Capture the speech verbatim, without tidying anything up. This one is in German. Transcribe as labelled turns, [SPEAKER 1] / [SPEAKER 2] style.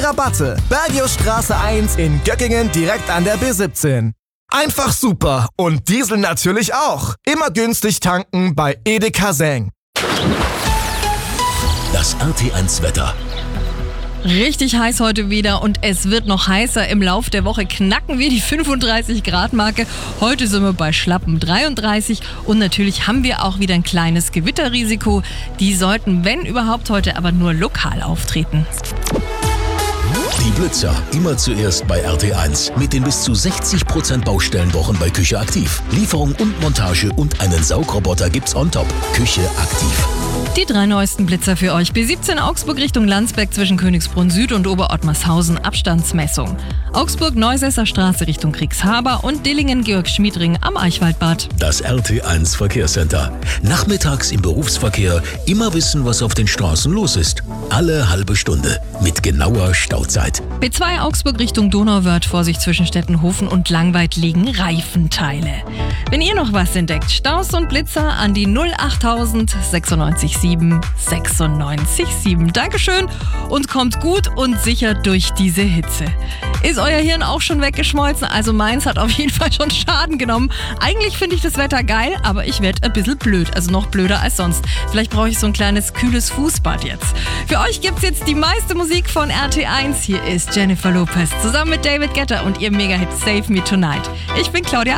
[SPEAKER 1] Rabatte. Bergiusstraße eins in Göckingen direkt an der B siebzehn. Einfach super und Diesel natürlich auch. Immer günstig tanken bei Edeka Seng.
[SPEAKER 2] Das R T eins Wetter.
[SPEAKER 3] Richtig heiß heute wieder und es wird noch heißer. Im Lauf der Woche knacken wir die fünfunddreißig Grad Marke. Heute sind wir bei schlappen dreiunddreißig und natürlich haben wir auch wieder ein kleines Gewitterrisiko. Die sollten, wenn überhaupt, heute aber nur lokal auftreten.
[SPEAKER 2] Die Blitzer immer zuerst bei R T eins mit den bis zu sechzig Prozent Baustellenwochen bei Küche Aktiv. Lieferung und Montage und einen Saugroboter gibt's on top. Küche Aktiv.
[SPEAKER 3] Die drei neuesten Blitzer für euch. B siebzehn Augsburg Richtung Landsberg zwischen Königsbrunn Süd und Oberottmarshausen Abstandsmessung. Augsburg Neusesser Straße Richtung Kriegshaber und Dillingen-Georg-Schmiedring am Eichwaldbad.
[SPEAKER 2] Das R T eins Verkehrscenter. Nachmittags im Berufsverkehr immer wissen, was auf den Straßen los ist. Alle halbe Stunde mit genauer Stauzeit.
[SPEAKER 3] B zwei Augsburg Richtung Donauwörth, Vorsicht zwischen Stettenhofen und Langweid liegen Reifenteile. Wenn ihr noch was entdeckt, Staus und Blitzer an die null achttausend sechsundneunzig sieben sechsundneunzig sieben. Dankeschön und kommt gut und sicher durch diese Hitze. Ist euer Hirn auch schon weggeschmolzen? Also meins hat auf jeden Fall schon Schaden genommen. Eigentlich finde ich das Wetter geil, aber ich werde ein bisschen blöd. Also noch blöder als sonst. Vielleicht brauche ich so ein kleines kühles Fußbad jetzt. Für euch gibt's jetzt die meiste Musik von R T eins. Hier ist Jennifer Lopez zusammen mit David Guetta und ihr Mega-Hit Save Me Tonight. Ich bin Claudia